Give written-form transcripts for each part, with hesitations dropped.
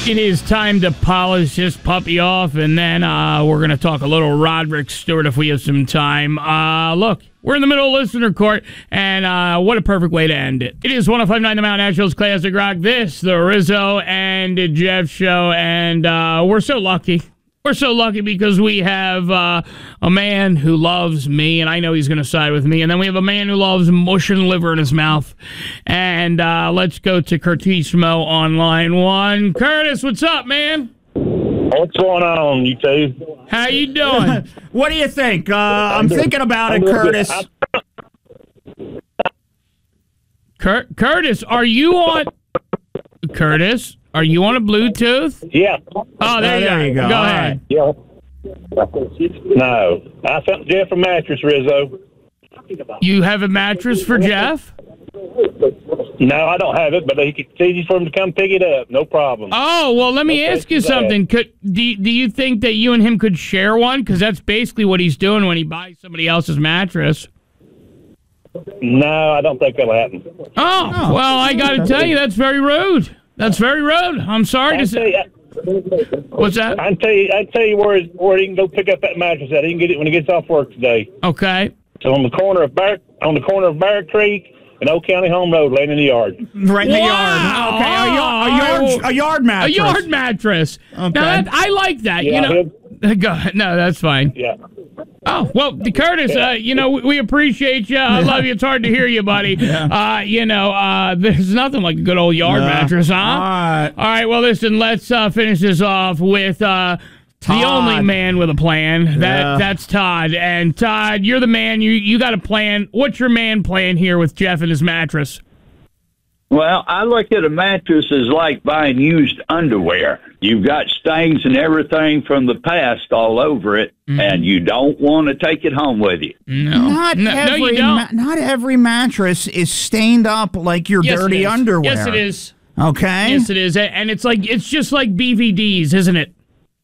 It is time to polish this puppy off, and then we're going to talk a little Roderick Stewart if we have some time. Look, we're in the middle of listener court, and what a perfect way to end it. It is 105.9 The Mount Nashville's Classic Rock. This, the Rizzo and Jeff show, and we're so lucky. We're so lucky because we have a man who loves me, and I know he's going to side with me. And then we have a man who loves mush and liver in his mouth. And let's go to Curtis Mo on line one. Curtis, what's up, man? What's going on, you two? How you doing? What do you think? I'm thinking about it, Curtis. Curtis, are you on... Curtis? Are you on a Bluetooth? Yeah. Oh, there you go. Go ahead. Yeah. No. I found Jeff a mattress, Rizzo. You have a mattress for Jeff? No, I don't have it, but it's easy for him to come pick it up. No problem. Oh, well, let me ask you something. Do you think that you and him could share one? Because that's basically what he's doing when he buys somebody else's mattress. No, I don't think that'll happen. Oh, well, I got to tell you, that's very rude. That's very rude. I'm sorry to say. What's that? I tell you where he can go pick up that mattress at. He can get it when he gets off work today. Okay. So on the corner of Barrett Creek and Old County Home Road, laying in the yard. Right in the yard. Okay, a yard mattress. A yard mattress. Okay. Now, I like that. Yeah, Go ahead. No, that's fine. Yeah. Oh, well, Curtis, we appreciate you. I love you. It's hard to hear you, buddy. Yeah. There's nothing like a good old yard mattress, huh? All right, well, listen, let's finish this off with the only man with a plan. That's Todd. And, Todd, you're the man. You got a plan. What's your man plan here with Jeff and his mattress? Well, I look at a mattress as like buying used underwear. You've got stains and everything from the past all over it, and you don't want to take it home with you. No, you don't. Not every mattress is stained up like your dirty underwear. Yes, it is. Okay. Yes, it is. And it's just like BVDs, isn't it?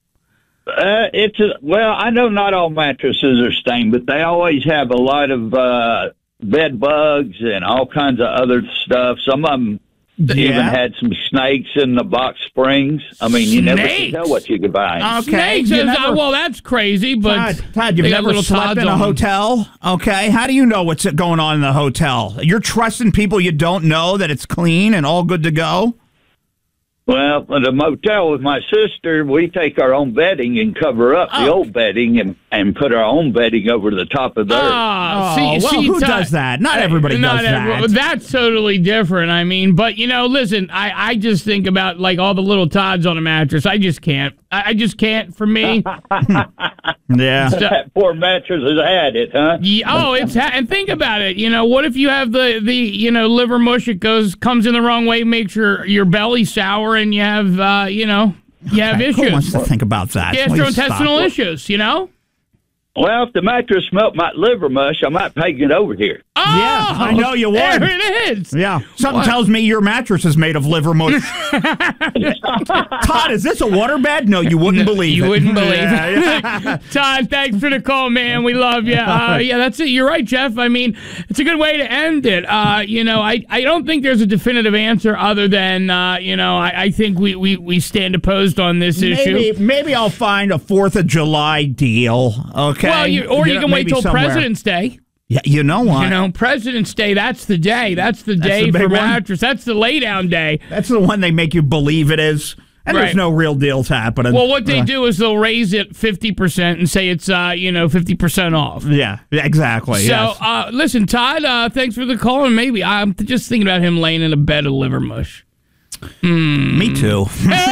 Well, I know not all mattresses are stained, but they always have a lot of bed bugs and all kinds of other stuff. Some of them even had some snakes in the box springs. I mean, you never can tell what you could buy. Okay. Snakes well, that's crazy, but... Todd, you've never slept in a hotel? Okay. How do you know what's going on in the hotel? You're trusting people you don't know that it's clean and all good to go? Well, at a motel with my sister, we take our own bedding and cover up the old bedding and put our own bedding over the top of theirs. Who does that? Not everybody does that. That's totally different. I mean, but, listen, I just think about, like, all the little Todds on a mattress. I just can't. I just can't, for me. Yeah. That poor mattress has had it, huh? And think about it. What if you have the liver mush? It comes in the wrong way, makes your belly sour, and you have you have issues. Who wants to think about that? Gastrointestinal issues. Well, if the mattress smelled my liver mush, I might take it over here. Oh, yeah, I know you would. There it is. Yeah, something tells me your mattress is made of liver mush. Todd, is this a waterbed? No, you wouldn't believe it. You wouldn't believe it. Todd, thanks for the call, man. We love you. That's it. You're right, Jeff. I mean, it's a good way to end it. I don't think there's a definitive answer other than, I think we stand opposed on this issue. Maybe I'll find a 4th of July deal, okay? Well, you can wait till President's Day. Yeah, you know what? President's Day, that's the day. That's the day for mattress. That's the lay-down day. That's the one they make you believe it is. And there's no real deals happening. Well, what they do is they'll raise it 50% and say it's, 50% off. Yeah, exactly. So, listen, Todd, thanks for the call. And maybe I'm just thinking about him laying in a bed of liver mush. Me too.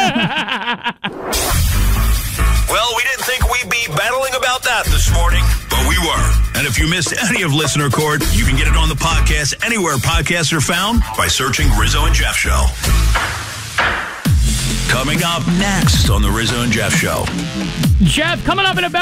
Well, we didn't think we'd be battling about that this morning, but we were. And if you missed any of Listener Court, you can get it on the podcast anywhere podcasts are found by searching Rizzo and Jeff Show. Coming up next on the Rizzo and Jeff Show. Jeff, coming up in about